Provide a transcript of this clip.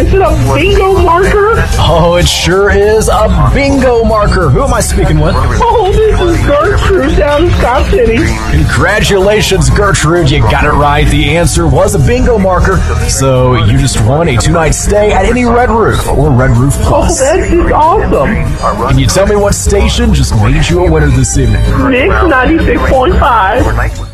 Is it a bingo marker? Oh, it sure is a bingo marker. Who am I speaking with? Oh, this is Gertrude down in Scott City. Congratulations, Gertrude. You got it right. The answer was a bingo marker. So you just won a 2-night stay at any Red Roof or Red Roof Oh, Plus. that's just awesome. Can you tell me what station just made you a winner this evening? Mix 96.5.